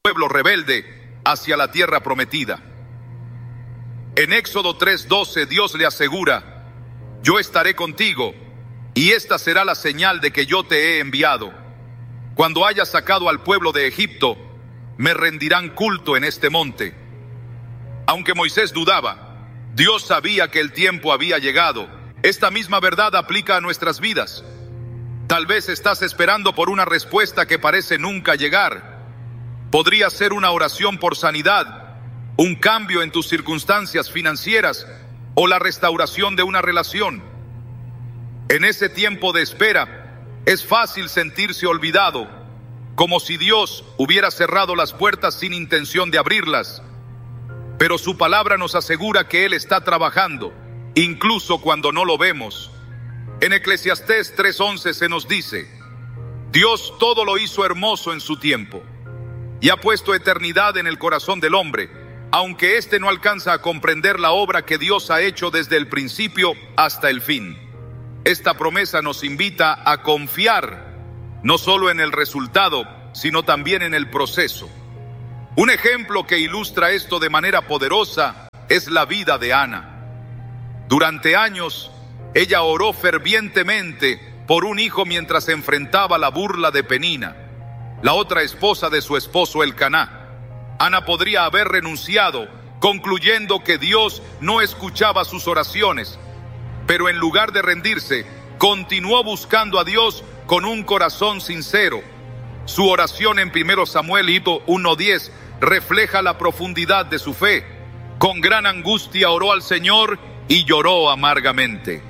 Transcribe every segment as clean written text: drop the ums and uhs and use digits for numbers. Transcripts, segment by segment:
pueblo rebelde hacia la tierra prometida. En Éxodo 3:12 Dios le asegura: yo estaré contigo, y esta será la señal de que yo te he enviado. Cuando hayas sacado al pueblo de Egipto, me rendirán culto en este monte. Aunque Moisés dudaba, Dios sabía que el tiempo había llegado. Esta misma verdad aplica a nuestras vidas. Tal vez estás esperando por una respuesta que parece nunca llegar. Podría ser una oración por sanidad, un cambio en tus circunstancias financieras o la restauración de una relación. En ese tiempo de espera, es fácil sentirse olvidado, como si Dios hubiera cerrado las puertas sin intención de abrirlas. Pero su palabra nos asegura que Él está trabajando, incluso cuando no lo vemos. En Eclesiastés 3:11 se nos dice: Dios todo lo hizo hermoso en su tiempo, y ha puesto eternidad en el corazón del hombre, aunque éste no alcanza a comprender la obra que Dios ha hecho desde el principio hasta el fin. Esta promesa nos invita a confiar, no solo en el resultado, sino también en el proceso. Un ejemplo que ilustra esto de manera poderosa es la vida de Ana. Durante años, ella oró fervientemente por un hijo mientras enfrentaba la burla de Penina, la otra esposa de su esposo Elcaná. Ana podría haber renunciado, concluyendo que Dios no escuchaba sus oraciones, pero en lugar de rendirse, continuó buscando a Dios con un corazón sincero. Su oración en 1 Samuel 1:10 refleja la profundidad de su fe. Con gran angustia oró al Señor y lloró amargamente.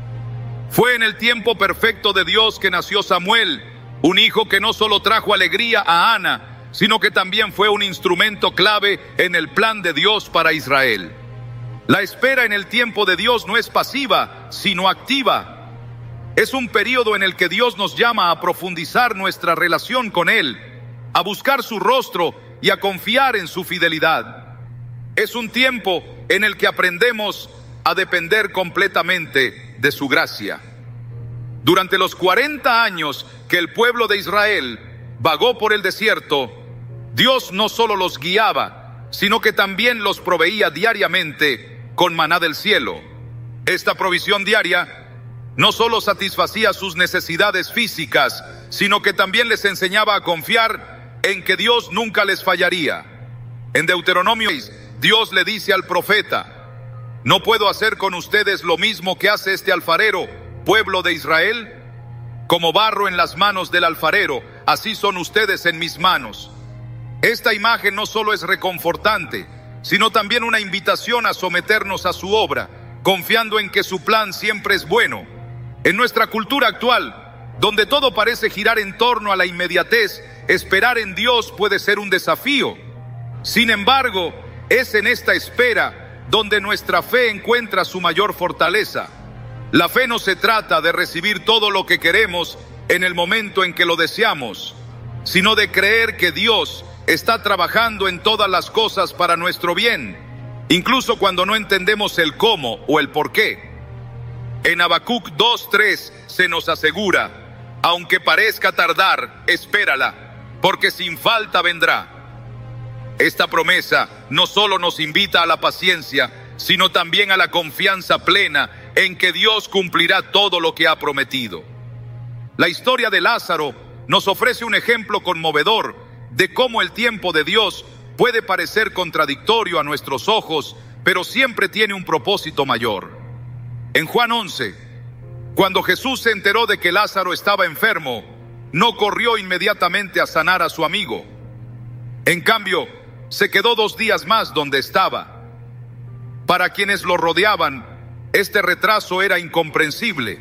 Fue en el tiempo perfecto de Dios que nació Samuel, un hijo que no solo trajo alegría a Ana, sino que también fue un instrumento clave en el plan de Dios para Israel. La espera en el tiempo de Dios no es pasiva, sino activa. Es un periodo en el que Dios nos llama a profundizar nuestra relación con Él, a buscar su rostro y a confiar en su fidelidad. Es un tiempo en el que aprendemos a depender completamente de su gracia. Durante los 40 años que el pueblo de Israel vagó por el desierto, Dios no solo los guiaba, sino que también los proveía diariamente con maná del cielo. Esta provisión diaria no solo satisfacía sus necesidades físicas, sino que también les enseñaba a confiar en que Dios nunca les fallaría. En Deuteronomio 6, Dios le dice al profeta: ¿no puedo hacer con ustedes lo mismo que hace este alfarero, pueblo de Israel? Como barro en las manos del alfarero, así son ustedes en mis manos. Esta imagen no solo es reconfortante, sino también una invitación a someternos a su obra, confiando en que su plan siempre es bueno. En nuestra cultura actual, donde todo parece girar en torno a la inmediatez, esperar en Dios puede ser un desafío. Sin embargo, es en esta espera donde nuestra fe encuentra su mayor fortaleza. La fe no se trata de recibir todo lo que queremos en el momento en que lo deseamos, sino de creer que Dios está trabajando en todas las cosas para nuestro bien, incluso cuando no entendemos el cómo o el por qué. En Habacuc 2:3 se nos asegura: aunque parezca tardar, espérala, porque sin falta vendrá. Esta promesa no solo nos invita a la paciencia, sino también a la confianza plena en que Dios cumplirá todo lo que ha prometido. La historia de Lázaro nos ofrece un ejemplo conmovedor de cómo el tiempo de Dios puede parecer contradictorio a nuestros ojos, pero siempre tiene un propósito mayor. En Juan 11, cuando Jesús se enteró de que Lázaro estaba enfermo, no corrió inmediatamente a sanar a su amigo. En cambio, se quedó 2 días más donde estaba. Para quienes lo rodeaban, este retraso era incomprensible.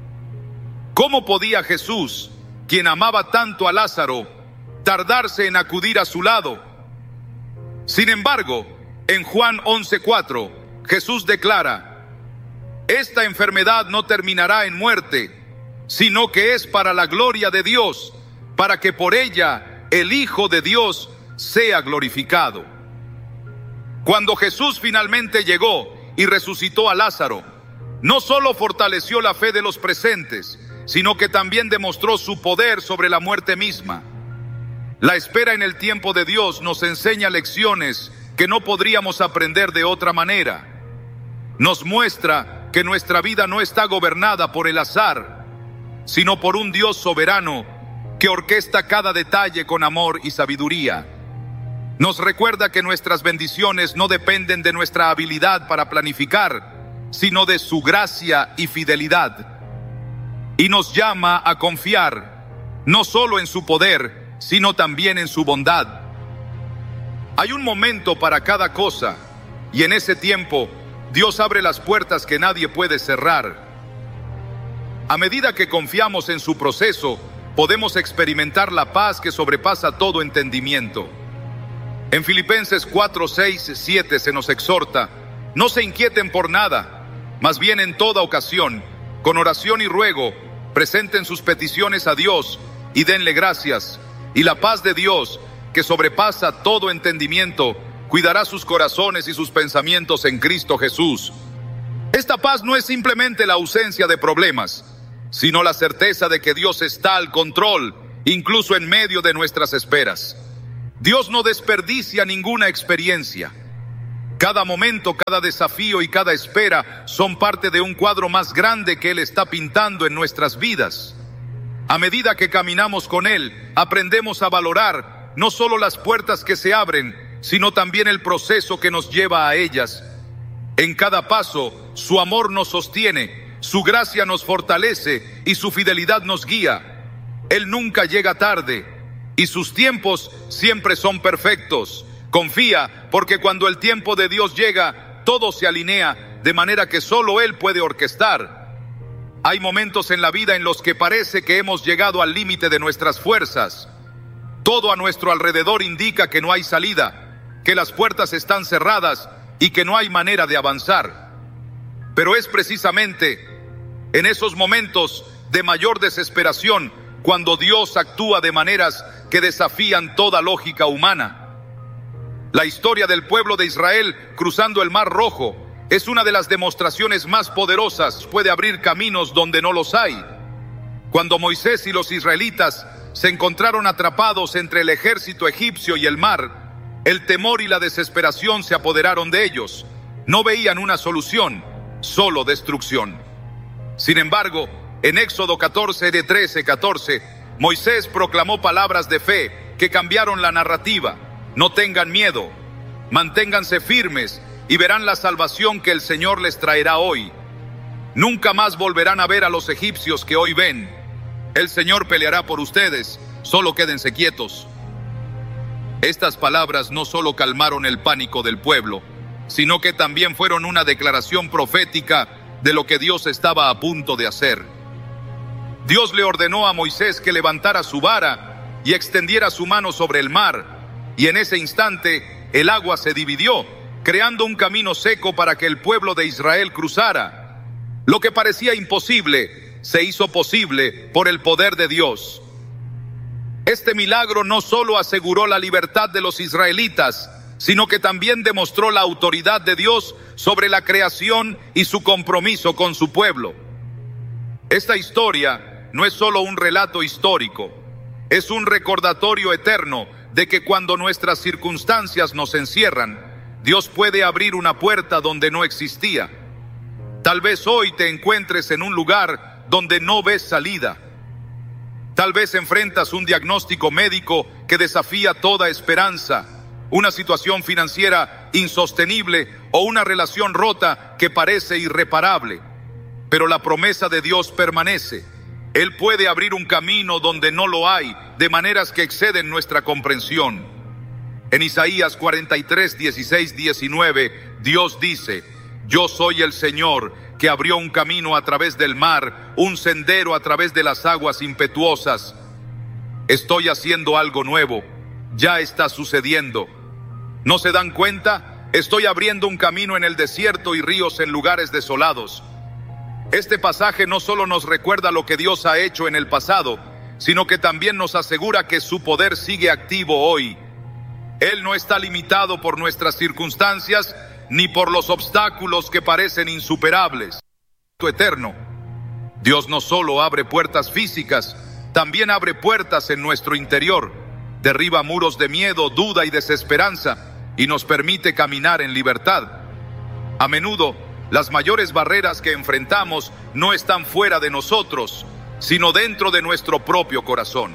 ¿Cómo podía Jesús, quien amaba tanto a Lázaro, tardarse en acudir a su lado? Sin embargo, en Juan 11:4, Jesús declara: esta enfermedad no terminará en muerte, sino que es para la gloria de Dios, para que por ella el Hijo de Dios sea glorificado. Cuando Jesús finalmente llegó y resucitó a Lázaro, no solo fortaleció la fe de los presentes, sino que también demostró su poder sobre la muerte misma. La espera en el tiempo de Dios nos enseña lecciones que no podríamos aprender de otra manera. Nos muestra que nuestra vida no está gobernada por el azar, sino por un Dios soberano que orquesta cada detalle con amor y sabiduría. Nos recuerda que nuestras bendiciones no dependen de nuestra habilidad para planificar, sino de su gracia y fidelidad. Y nos llama a confiar, no solo en su poder, sino también en su bondad. Hay un momento para cada cosa, y en ese tiempo, Dios abre las puertas que nadie puede cerrar. A medida que confiamos en su proceso, podemos experimentar la paz que sobrepasa todo entendimiento. En Filipenses 4, 6, 7 se nos exhorta: no se inquieten por nada, más bien en toda ocasión, con oración y ruego, presenten sus peticiones a Dios y denle gracias. Y la paz de Dios, que sobrepasa todo entendimiento, cuidará sus corazones y sus pensamientos en Cristo Jesús. Esta paz no es simplemente la ausencia de problemas, sino la certeza de que Dios está al control, incluso en medio de nuestras esperas. Dios no desperdicia ninguna experiencia. Cada momento, cada desafío y cada espera son parte de un cuadro más grande que Él está pintando en nuestras vidas. A medida que caminamos con Él, aprendemos a valorar no solo las puertas que se abren, sino también el proceso que nos lleva a ellas. En cada paso, su amor nos sostiene, su gracia nos fortalece y su fidelidad nos guía. Él nunca llega tarde y sus tiempos siempre son perfectos. Confía, porque cuando el tiempo de Dios llega, todo se alinea de manera que solo Él puede orquestar. Hay momentos en la vida en los que parece que hemos llegado al límite de nuestras fuerzas. Todo a nuestro alrededor indica que no hay salida, que las puertas están cerradas y que no hay manera de avanzar. Pero es precisamente en esos momentos de mayor desesperación cuando Dios actúa de maneras que desafían toda lógica humana. La historia del pueblo de Israel cruzando el Mar Rojo es una de las demostraciones más poderosas. Puede abrir caminos donde no los hay. Cuando Moisés y los israelitas se encontraron atrapados entre el ejército egipcio y el mar, el temor y la desesperación se apoderaron de ellos. No veían una solución, solo destrucción. Sin embargo, en Éxodo 14, de 13, 14, Moisés proclamó palabras de fe que cambiaron la narrativa. No tengan miedo, manténganse firmes y verán la salvación que el Señor les traerá hoy. Nunca más volverán a ver a los egipcios que hoy ven. El Señor peleará por ustedes, solo quédense quietos. Estas palabras no solo calmaron el pánico del pueblo, sino que también fueron una declaración profética de lo que Dios estaba a punto de hacer. Dios le ordenó a Moisés que levantara su vara y extendiera su mano sobre el mar, y en ese instante el agua se dividió, creando un camino seco para que el pueblo de Israel cruzara. Lo que parecía imposible se hizo posible por el poder de Dios. Este milagro no solo aseguró la libertad de los israelitas, sino que también demostró la autoridad de Dios sobre la creación y su compromiso con su pueblo. Esta historia no es solo un relato histórico, es un recordatorio eterno de que cuando nuestras circunstancias nos encierran, Dios puede abrir una puerta donde no existía. Tal vez hoy te encuentres en un lugar donde no ves salida. Tal vez enfrentas un diagnóstico médico que desafía toda esperanza, una situación financiera insostenible o una relación rota que parece irreparable. Pero la promesa de Dios permanece. Él puede abrir un camino donde no lo hay, de maneras que exceden nuestra comprensión. En Isaías 43, 16, 19, Dios dice: yo soy el Señor que abrió un camino a través del mar, un sendero a través de las aguas impetuosas. Estoy haciendo algo nuevo, ya está sucediendo. ¿No se dan cuenta? Estoy abriendo un camino en el desierto y ríos en lugares desolados. Este pasaje no solo nos recuerda lo que Dios ha hecho en el pasado, sino que también nos asegura que su poder sigue activo hoy. Él no está limitado por nuestras circunstancias ni por los obstáculos que parecen insuperables. Eterno. Dios no solo abre puertas físicas, también abre puertas en nuestro interior. derriba muros de miedo, duda y desesperanza y nos permite caminar en libertad. A menudo, las mayores barreras que enfrentamos no están fuera de nosotros, sino dentro de nuestro propio corazón.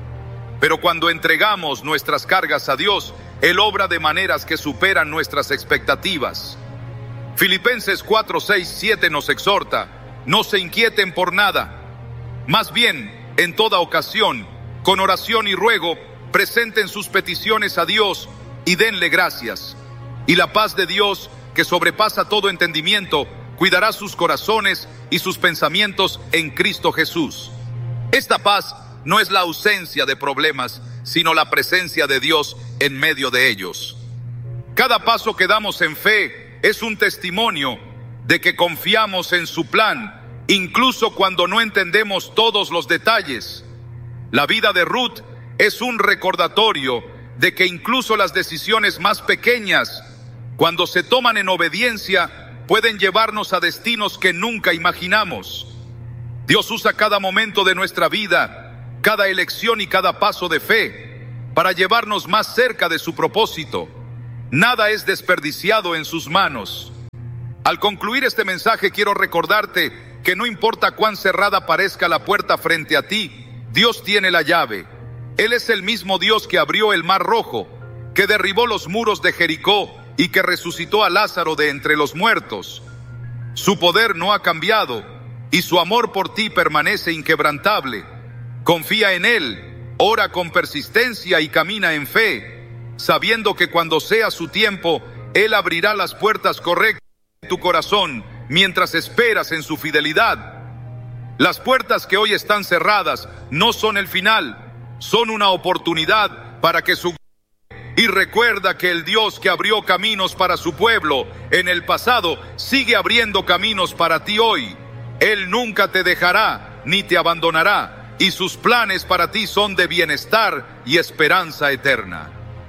Pero cuando entregamos nuestras cargas a Dios, Él obra de maneras que superan nuestras expectativas. Filipenses 4, 6, 7 nos exhorta: no se inquieten por nada. Más bien, en toda ocasión, con oración y ruego, presenten sus peticiones a Dios y denle gracias. Y la paz de Dios, que sobrepasa todo entendimiento, cuidará sus corazones y sus pensamientos en Cristo Jesús. Esta paz no es la ausencia de problemas, sino la presencia de Dios en medio de ellos. Cada paso que damos en fe es un testimonio de que confiamos en su plan, incluso cuando no entendemos todos los detalles. La vida de Ruth es un recordatorio de que incluso las decisiones más pequeñas, cuando se toman en obediencia, pueden llevarnos a destinos que nunca imaginamos. Dios usa cada momento de nuestra vida, cada elección y cada paso de fe para llevarnos más cerca de su propósito. Nada es desperdiciado en sus manos. Al concluir este mensaje, quiero recordarte que no importa cuán cerrada parezca la puerta frente a ti, Dios tiene la llave. Él es el mismo Dios que abrió el Mar Rojo, que derribó los muros de Jericó y que resucitó a Lázaro de entre los muertos. Su poder no ha cambiado y su amor por ti permanece inquebrantable. Confía en Él, ora con persistencia y camina en fe, sabiendo que cuando sea su tiempo, Él abrirá las puertas correctas en tu corazón mientras esperas en su fidelidad. Las puertas que hoy están cerradas no son el final, son una oportunidad para que su... Y recuerda que el Dios que abrió caminos para su pueblo en el pasado sigue abriendo caminos para ti hoy. Él nunca te dejará ni te abandonará, y sus planes para ti son de bienestar y esperanza eterna.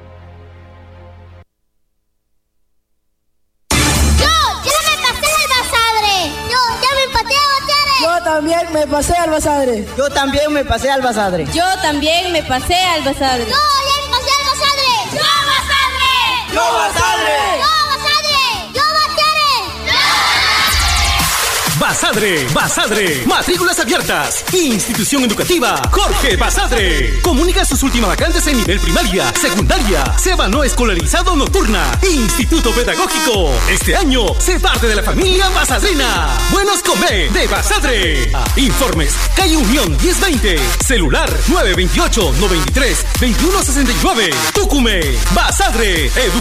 Yo también me pasé al Basadre. Yo también me pasé al Basadre. Yo también me pasé al Basadre. Yo ya me pasé al Basadre. ¡Yo Basadre! ¡Yo Basadre! Basadre, Basadre, matrículas abiertas. Institución Educativa Jorge Basadre. Comunica sus últimas vacantes en nivel primaria, secundaria, SEBA no escolarizado nocturna, Instituto Pedagógico. Este año, sé parte de la familia basadrina. Buenos con B de Basadre. Informes, calle Unión 1020, celular 928-93-2169. Tucumé, Basadre,